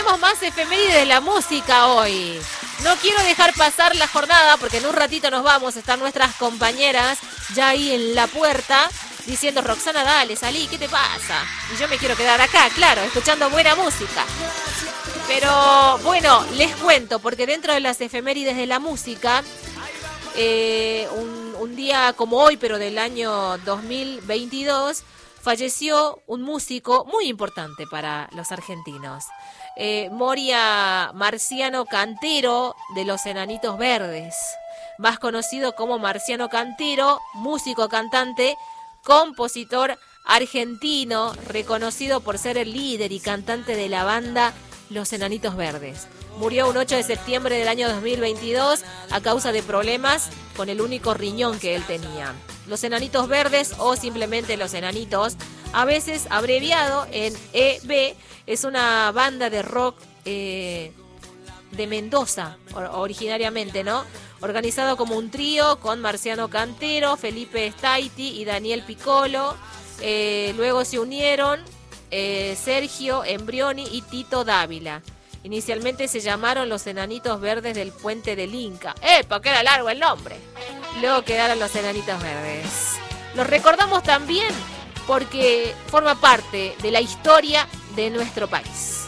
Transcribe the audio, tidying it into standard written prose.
tenemos más efemérides de la música hoy. No quiero dejar pasar la jornada porque en un ratito nos vamos. Están nuestras compañeras ya ahí en la puerta diciendo: Roxana, dale, salí, ¿qué te pasa? Y yo me quiero quedar acá, claro, escuchando buena música. Pero bueno, les cuento, porque dentro de las efemérides de la música, un día como hoy, pero del año 2022, falleció un músico muy importante para los argentinos. Moria Marciano Cantero, de los Enanitos Verdes, más conocido como Marciano Cantero, músico, cantante, compositor argentino, reconocido por ser el líder y cantante de la banda Los Enanitos Verdes. Murió un 8 de septiembre del año 2022 a causa de problemas con el único riñón que él tenía. Los Enanitos Verdes, o simplemente Los Enanitos, a veces abreviado en EB, es una banda de rock de Mendoza, originariamente, ¿no? Organizado como un trío con Marciano Cantero, Felipe Staiti y Daniel Piccolo. Luego se unieron Sergio Embrioni y Tito Dávila. Inicialmente se llamaron Los Enanitos Verdes del Puente del Inca. ¡Porque era largo el nombre! Luego quedaron Los Enanitos Verdes. Los recordamos también porque forma parte de la historia de nuestro país.